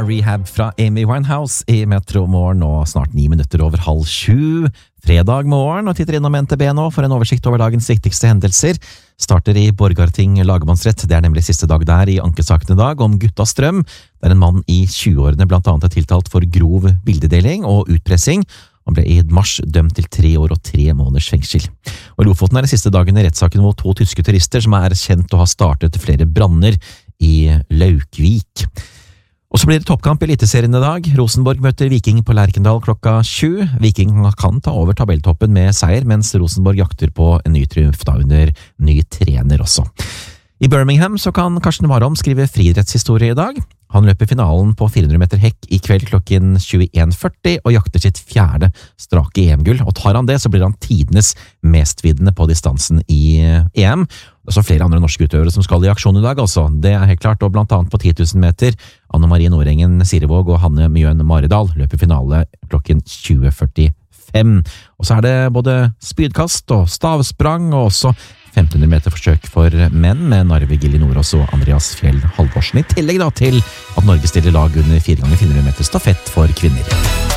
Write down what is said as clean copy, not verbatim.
Rehab fra Amy Winehouse i Metro Morgen, nå snart 9 minutter over 6:30. Fredag morgen, og titter innom NTB nå for en oversikt over dagens viktigste hendelser. Starter i Borgarting lagmannsrett, det er nemlig siste dag der i ankesaken i dag om Gutta Strøm, der en mann i 20-årene blant annet er tiltalt for grov bildedeling og utpressing. Han ble i mars dømt til 3 år og 3 måneders fengsel. Og i Lofoten er det siste dagen i rettssaken mot 2 tyske turister som er kjent å ha startet flere branner i Laukvik. Og så blir det toppkamp i Eliteserien i dag. Rosenborg møter Viking på Lerkendal klokka 7. Viking kan ta over tabelltoppen med seier, mens Rosenborg jakter på en ny triumf da under ny trener også. I Birmingham så kan Karsten Warholm skrive friidrettshistorie i dag. Han løper finalen på 400 meter hekk i kveld klokken 21:40 og jakter sitt 4. strake EM-gull. Og tar han det, så blir han tidenes mestviddende på distansen i EM. Det er så flere andre norske utøvere som skal i aksjon i dag, altså. Det er helt klart, og blant annet på 10 000 meter. Anne Marie Nordengen Sirevåg og Hanne Mjøen Maridal løper finale klokken 20:45. Og så er det både spydkast og stavsprang, og også 1500 meter forsøk for menn med Narve Gilly Nordås og Andreas Fjell Halvorsen, i tillegg da til at Norge stiller lag under 4x400 meter stafett for kvinner.